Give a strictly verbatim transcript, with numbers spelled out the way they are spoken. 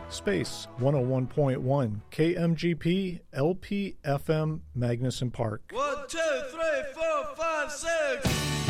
Space one oh one point one, K M G P, L P F M, Magnuson Park. One, two, three, four, five, six.